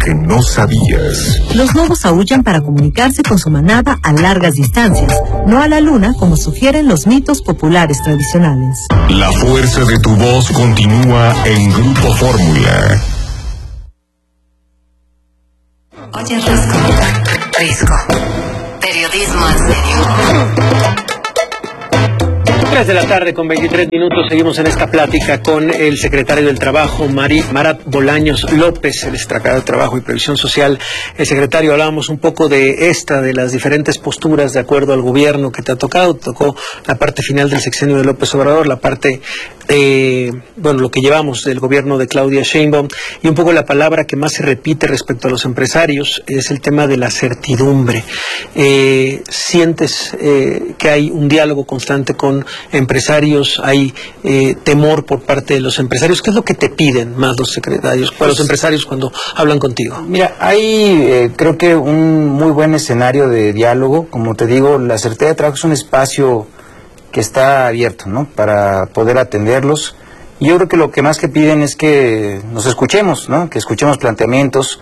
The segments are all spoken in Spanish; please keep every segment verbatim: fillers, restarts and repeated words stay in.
que no sabías. Los lobos aúllan para comunicarse con su manada a largas distancias, no a la luna como sugieren los mitos populares tradicionales. La fuerza de tu voz continúa en Grupo Fórmula. Oye, Risco. Risco. Periodismo en serio. tres de la tarde con veintitrés minutos, seguimos en esta plática con el secretario del Trabajo, Mari, Marat Bolaños López, el secretario de Trabajo y Previsión Social. El secretario, hablábamos un poco de esta, de las diferentes posturas de acuerdo al gobierno que te ha tocado. Te tocó la parte final del sexenio de López Obrador, la parte de, bueno, lo que llevamos del gobierno de Claudia Sheinbaum, y un poco la palabra que más se repite respecto a los empresarios es el tema de la certidumbre. Eh, ¿Sientes eh, que hay un diálogo constante con empresarios? ¿Hay eh, temor por parte de los empresarios? ¿Qué es lo que te piden más los secretarios, pues, los empresarios cuando hablan contigo? Mira, hay eh, creo que un muy buen escenario de diálogo. Como te digo, la Secretaría de Trabajo es un espacio que está abierto, ¿no?, para poder atenderlos. Y yo creo que lo que más que piden es que nos escuchemos, ¿no?, que escuchemos planteamientos.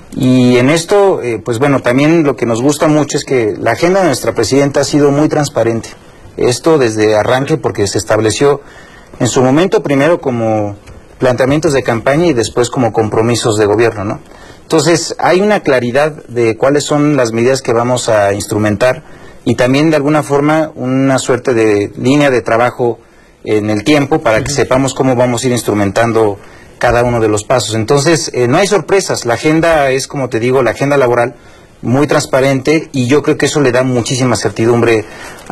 Y en esto, eh, pues bueno, también lo que nos gusta mucho es que la agenda de nuestra presidenta ha sido muy transparente. Esto desde arranque, porque se estableció en su momento primero como planteamientos de campaña y después como compromisos de gobierno, ¿no? Entonces hay una claridad de cuáles son las medidas que vamos a instrumentar y también de alguna forma una suerte de línea de trabajo en el tiempo para que sepamos cómo vamos a ir instrumentando cada uno de los pasos. Entonces eh, no hay sorpresas, la agenda es, como te digo, la agenda laboral muy transparente, y yo creo que eso le da muchísima certidumbre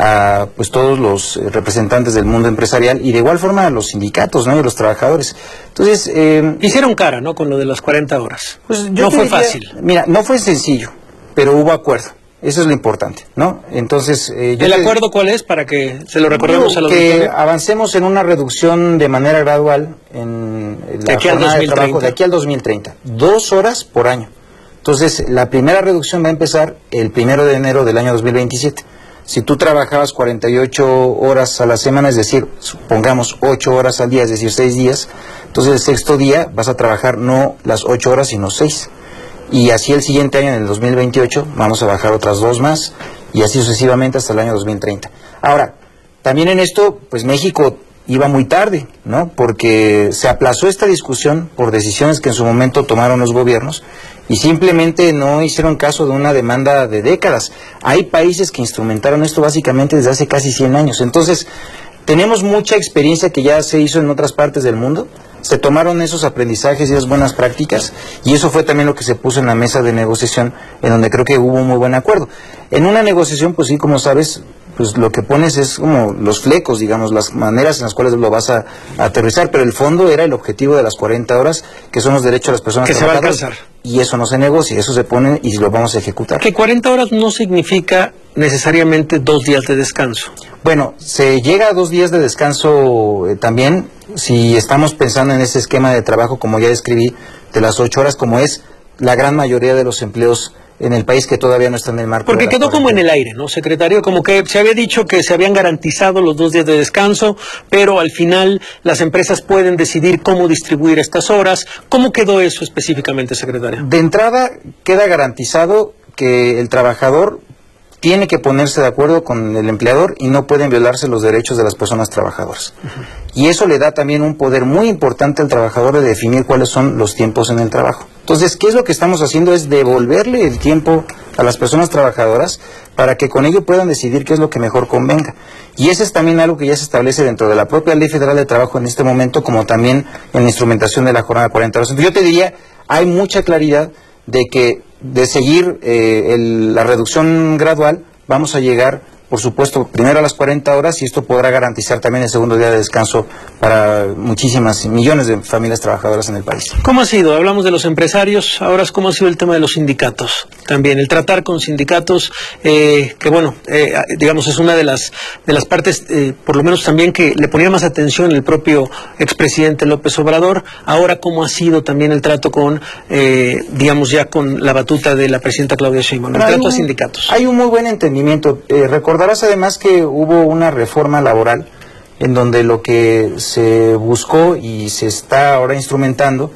a pues todos los representantes del mundo empresarial y de igual forma a los sindicatos, ¿no?, y a los trabajadores. Entonces eh, hicieron cara, ¿no?, con lo de las cuarenta horas. Pues yo no fue diría, fácil. Mira, no fue sencillo, pero hubo acuerdo. Eso es lo importante, ¿no? Entonces, eh, yo ¿el te, acuerdo cuál es, para que se lo recordemos a los que avancemos en una reducción de manera gradual en la de jornada de trabajo de aquí al dos mil treinta, dos horas por año. Entonces, la primera reducción va a empezar el primero de enero del año dos mil veintisiete. Si tú trabajabas cuarenta y ocho horas a la semana, es decir, supongamos ocho horas al día, es decir, seis días, entonces el sexto día vas a trabajar no las ocho horas, sino seis. Y así el siguiente año, en el dos mil veintiocho, vamos a bajar otras dos más, y así sucesivamente hasta el año dos mil treinta. Ahora, también en esto, pues México iba muy tarde, ¿no?, porque se aplazó esta discusión por decisiones que en su momento tomaron los gobiernos y simplemente no hicieron caso de una demanda de décadas. Hay países que instrumentaron esto básicamente desde hace casi cien años. Entonces, tenemos mucha experiencia que ya se hizo en otras partes del mundo, se tomaron esos aprendizajes y esas buenas prácticas, y eso fue también lo que se puso en la mesa de negociación, en donde creo que hubo un muy buen acuerdo. En una negociación, pues sí, como sabes, pues lo que pones es como los flecos, digamos, las maneras en las cuales lo vas a, a aterrizar, pero el fondo era el objetivo de las cuarenta horas, que son los derechos de las personas que trabajadoras. Se va a alcanzar. Y eso no se negocia, eso se pone y lo vamos a ejecutar. Que cuarenta horas no significa necesariamente dos días de descanso. Bueno, se llega a dos días de descanso eh, también, si estamos pensando en ese esquema de trabajo, como ya describí, de las ocho horas, como es la gran mayoría de los empleos en el país que todavía no está en el marco. Porque quedó como en el aire, ¿no, secretario? Como que se había dicho que se habían garantizado los dos días de descanso, pero al final las empresas pueden decidir cómo distribuir estas horas. ¿Cómo quedó eso específicamente, secretario? De entrada, queda garantizado que el trabajador tiene que ponerse de acuerdo con el empleador y no pueden violarse los derechos de las personas trabajadoras. Uh-huh. Y eso le da también un poder muy importante al trabajador de definir cuáles son los tiempos en el trabajo. Entonces, ¿qué es lo que estamos haciendo? Es devolverle el tiempo a las personas trabajadoras para que con ello puedan decidir qué es lo que mejor convenga. Y ese es también algo que ya se establece dentro de la propia Ley Federal de Trabajo en este momento, como también en la instrumentación de la jornada de cuarenta horas. Entonces, yo te diría, hay mucha claridad de que de seguir eh, el, la reducción gradual, vamos a llegar, por supuesto, primero a las cuarenta horas, y esto podrá garantizar también el segundo día de descanso para muchísimas, millones de familias trabajadoras en el país. ¿Cómo ha sido? Hablamos de los empresarios, ahora ¿cómo ha sido el tema de los sindicatos? También el tratar con sindicatos, eh, que bueno, eh, digamos, es una de las de las partes, eh, por lo menos también que le ponía más atención el propio expresidente López Obrador. Ahora, ¿cómo ha sido también el trato con, eh, digamos, ya con la batuta de la presidenta Claudia Sheinbaum, el trato un, a sindicatos? Hay un muy buen entendimiento. Eh, recordarás además que hubo una reforma laboral en donde lo que se buscó y se está ahora instrumentando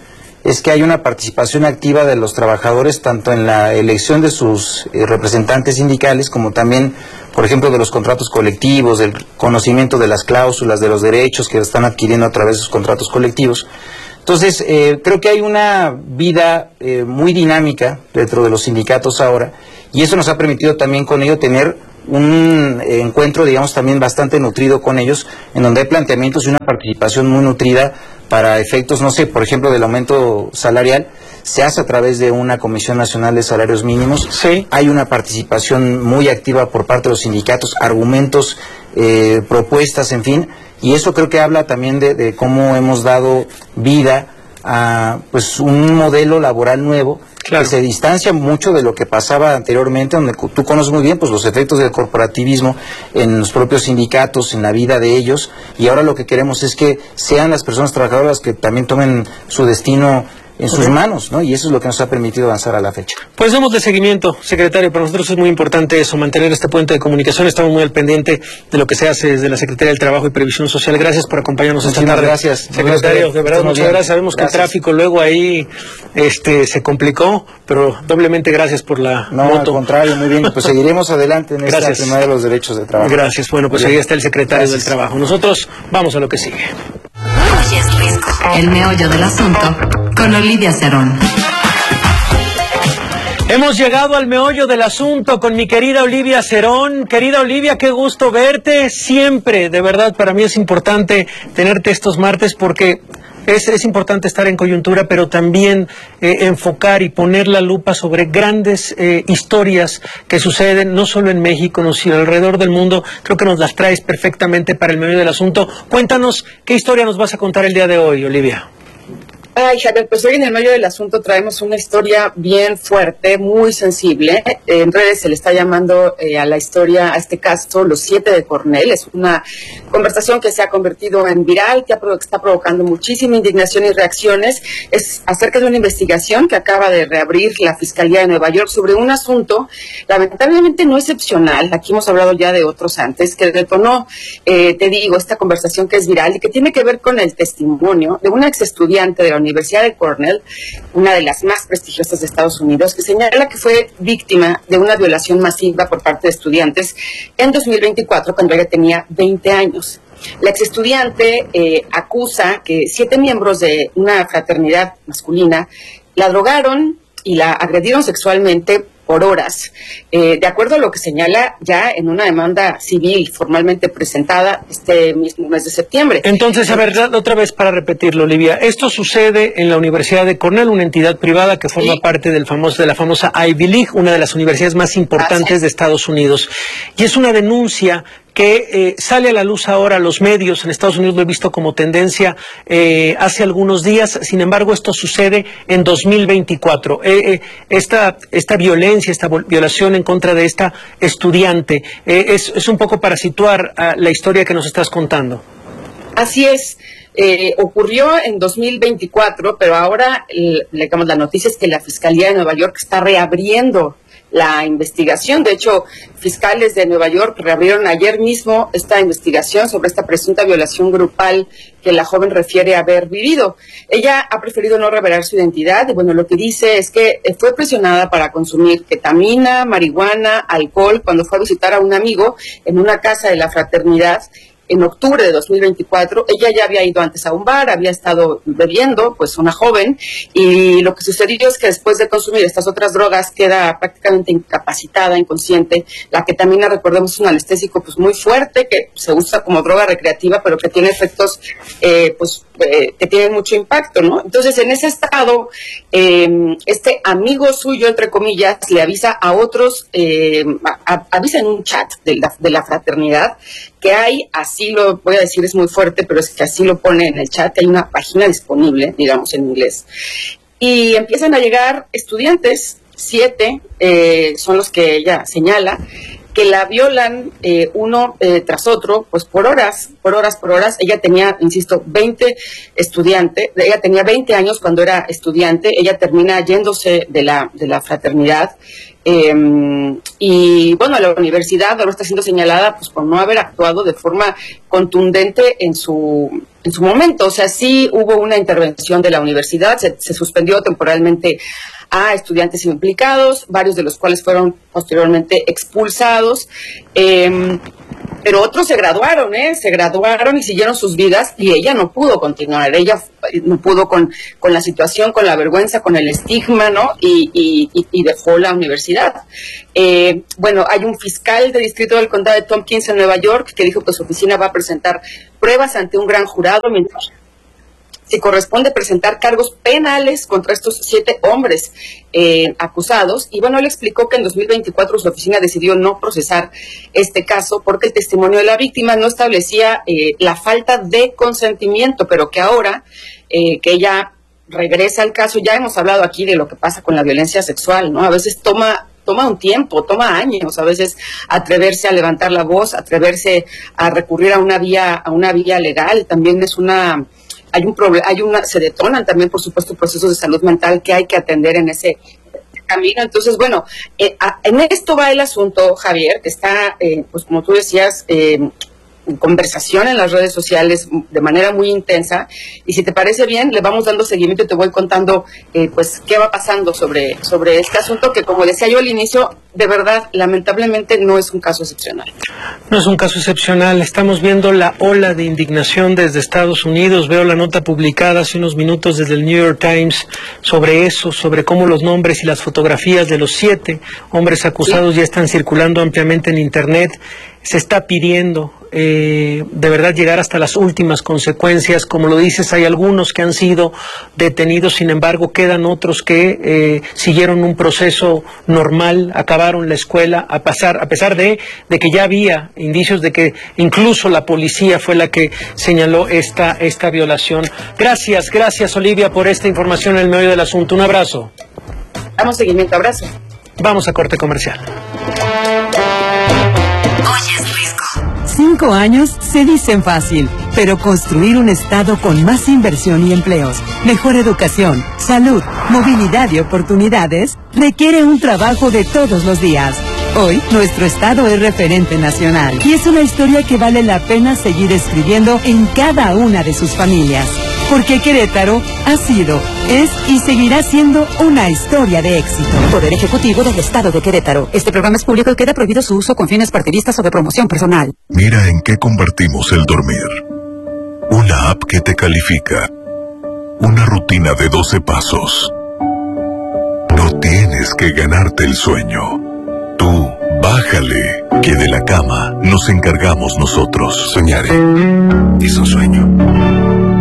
es que hay una participación activa de los trabajadores tanto en la elección de sus eh, representantes sindicales como también, por ejemplo, de los contratos colectivos, del conocimiento de las cláusulas, de los derechos que están adquiriendo a través de sus contratos colectivos. Entonces, eh, creo que hay una vida eh, muy dinámica dentro de los sindicatos ahora, y eso nos ha permitido también con ello tener un encuentro, digamos, también bastante nutrido con ellos, en donde hay planteamientos y una participación muy nutrida para efectos, no sé, por ejemplo, del aumento salarial, se hace a través de una Comisión Nacional de Salarios Mínimos. Sí. Hay una participación muy activa por parte de los sindicatos, argumentos, eh, propuestas, en fin, y eso creo que habla también de, de cómo hemos dado vida a pues un modelo laboral nuevo. Claro. Que se distancia mucho de lo que pasaba anteriormente, donde tú conoces muy bien pues los efectos del corporativismo en los propios sindicatos, en la vida de ellos, y ahora lo que queremos es que sean las personas trabajadoras que también tomen su destino en sus manos, ¿no? Y eso es lo que nos ha permitido avanzar a la fecha. Pues demos de seguimiento, secretario. Para nosotros es muy importante eso, mantener este puente de comunicación. Estamos muy al pendiente de lo que se hace desde la Secretaría del Trabajo y Previsión Social. Gracias por acompañarnos esta tarde. Gracias. Secretario, de verdad, muchas gracias. Sabemos que el tráfico luego ahí este, se complicó, pero doblemente gracias por la no, moto. No, al contrario, muy bien. Pues seguiremos adelante en esta primera de los derechos de trabajo. Gracias. Bueno, pues ahí está el secretario gracias. del Trabajo. Nosotros vamos a lo que sigue. Hoy es Risco, el meollo del asunto, con Olivia Cerón. Hemos llegado al meollo del asunto con mi querida Olivia Cerón. Querida Olivia, qué gusto verte siempre. De verdad, para mí es importante tenerte estos martes porque es, es importante estar en coyuntura, pero también eh, enfocar y poner la lupa sobre grandes eh, historias que suceden no solo en México, sino alrededor del mundo. Creo que nos las traes perfectamente para el meollo del asunto. Cuéntanos, ¿qué historia nos vas a contar el día de hoy, Olivia? Ay, Javier, pues hoy en el medio del asunto traemos una historia bien fuerte, muy sensible. En redes se le está llamando eh, a la historia, a este caso, Los Siete de Cornell. Es una conversación que se ha convertido en viral, que, ha, que está provocando muchísima indignación y reacciones. Es acerca de una investigación que acaba de reabrir la Fiscalía de Nueva York sobre un asunto lamentablemente no excepcional. Aquí hemos hablado ya de otros antes, que detonó, eh, te digo, esta conversación que es viral y que tiene que ver con el testimonio de una ex estudiante de la Universidad de Cornell, una de las más prestigiosas de Estados Unidos, que señala que fue víctima de una violación masiva por parte de estudiantes en dos mil veinticuatro, cuando ella tenía veinte años. La ex estudiante eh, acusa que siete miembros de una fraternidad masculina la drogaron y la agredieron sexualmente por horas, eh, de acuerdo a lo que señala ya en una demanda civil formalmente presentada este mismo mes de septiembre. Entonces, a ver, otra vez para repetirlo, Olivia, esto sucede en la Universidad de Cornell, una entidad privada que forma sí. parte del famoso, de la famosa Ivy League, una de las universidades más importantes de Estados Unidos, y es una denuncia que eh, sale a la luz ahora. Los medios en Estados Unidos lo he visto como tendencia eh, hace algunos días. Sin embargo, esto sucede en dos mil veinticuatro. Eh, eh, esta, esta violencia, esta violación en contra de esta estudiante, eh, es, es un poco para situar uh, la historia que nos estás contando. Así es. Eh, ocurrió en dos mil veinticuatro, pero ahora, digamos, la noticia es que la Fiscalía de Nueva York está reabriendo la investigación. De hecho, fiscales de Nueva York reabrieron ayer mismo esta investigación sobre esta presunta violación grupal que la joven refiere haber vivido. Ella ha preferido no revelar su identidad y, bueno, lo que dice es que fue presionada para consumir ketamina, marihuana, alcohol cuando fue a visitar a un amigo en una casa de la fraternidad en octubre de dos mil veinticuatro. Ella ya había ido antes a un bar, había estado bebiendo, pues una joven, y lo que sucedió es que después de consumir estas otras drogas queda prácticamente incapacitada, inconsciente. La ketamina, recordemos, es un anestésico pues muy fuerte que se usa como droga recreativa, pero que tiene efectos eh, pues eh, que tienen mucho impacto, ¿no? Entonces, en ese estado, eh, este amigo suyo, entre comillas, le avisa a otros, eh, a, a, avisa en un chat de la, de la fraternidad que hay, así lo voy a decir, es muy fuerte, pero es que así lo pone en el chat, hay una página disponible, digamos en inglés, y empiezan a llegar estudiantes, siete eh, son los que ella señala, que la violan eh, uno eh, tras otro, pues por horas, por horas, por horas. Ella tenía, insisto, veinte estudiantes, ella tenía veinte años cuando era estudiante, ella termina yéndose de la, de la fraternidad. Eh, y bueno, la universidad ahora está siendo señalada pues por no haber actuado de forma contundente en su en su momento. O sea, sí hubo una intervención de la universidad, se, se suspendió temporalmente a estudiantes implicados, varios de los cuales fueron posteriormente expulsados, eh, pero otros se graduaron, ¿eh? Se graduaron y siguieron sus vidas, y ella no pudo continuar, ella no pudo con, con la situación, con la vergüenza, con el estigma, ¿no? Y, y, y dejó la universidad. Eh, bueno, hay un fiscal del distrito del condado de Tompkins en Nueva York que dijo que su oficina va a presentar pruebas ante un gran jurado mientras se corresponde presentar cargos penales contra estos siete hombres eh, acusados. Y bueno, él explicó que en dos mil veinticuatro su oficina decidió no procesar este caso porque el testimonio de la víctima no establecía eh, la falta de consentimiento, pero que ahora eh, que ella regresa al caso, ya hemos hablado aquí de lo que pasa con la violencia sexual, ¿no? A veces toma... toma un tiempo, toma años, a veces atreverse a levantar la voz, atreverse a recurrir a una vía, a una vía legal, también es una... Hay un problema, hay una, se detonan también, por supuesto, procesos de salud mental que hay que atender en ese camino. Entonces, bueno, eh, a, en esto va el asunto, Javier, que está, eh, pues como tú decías, eh, en conversación en las redes sociales de manera muy intensa, y si te parece bien, le vamos dando seguimiento y te voy contando eh, pues qué va pasando sobre, sobre este asunto, que como decía yo al inicio, de verdad, lamentablemente no es un caso excepcional. No es un caso excepcional, estamos viendo la ola de indignación desde Estados Unidos. Veo la nota publicada hace unos minutos desde el New York Times sobre eso, sobre cómo los nombres y las fotografías de los siete hombres acusados sí. ya están circulando ampliamente en Internet. Se está pidiendo eh, de verdad llegar hasta las últimas consecuencias. Como lo dices, hay algunos que han sido detenidos, sin embargo quedan otros que eh, siguieron un proceso normal, acabaron la escuela, a, pasar, a pesar de, de que ya había indicios de que incluso la policía fue la que señaló esta, esta violación. Gracias, gracias Olivia por esta información en el medio del asunto. Un abrazo. Damos seguimiento, abrazo. Vamos a corte comercial. Cinco años se dicen fácil, pero construir un estado con más inversión y empleos, mejor educación, salud, movilidad y oportunidades requiere un trabajo de todos los días. Hoy, nuestro estado es referente nacional y es una historia que vale la pena seguir escribiendo en cada una de sus familias. Porque Querétaro ha sido, es y seguirá siendo una historia de éxito. Poder Ejecutivo del Estado de Querétaro. Este programa es público y queda prohibido su uso con fines partidistas o de promoción personal. Mira en qué convertimos el dormir. Una app que te califica. Una rutina de doce pasos. No tienes que ganarte el sueño. Tú, bájale, que de la cama nos encargamos nosotros. Soñaré. Es un sueño.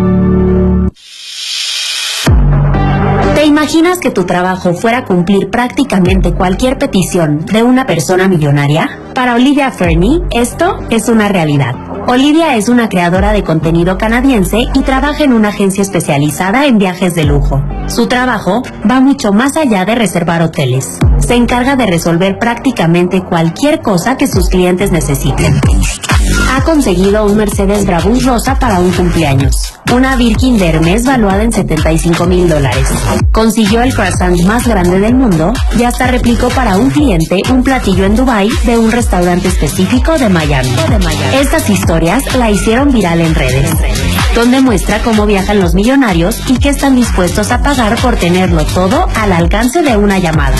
¿Te imaginas que tu trabajo fuera cumplir prácticamente cualquier petición de una persona millonaria? Para Olivia Fernie, esto es una realidad. Olivia es una creadora de contenido canadiense y trabaja en una agencia especializada en viajes de lujo. Su trabajo va mucho más allá de reservar hoteles. Se encarga de resolver prácticamente cualquier cosa que sus clientes necesiten. Ha conseguido un Mercedes Brabus rosa para un cumpleaños, una Birkin de Hermes valuada en setenta y cinco mil dólares. Consiguió el croissant más grande del mundo y hasta replicó para un cliente un platillo en Dubái de un restaurante específico de Miami. Estas historias la hicieron viral en redes, donde muestra cómo viajan los millonarios y qué están dispuestos a pagar por tenerlo todo al alcance de una llamada.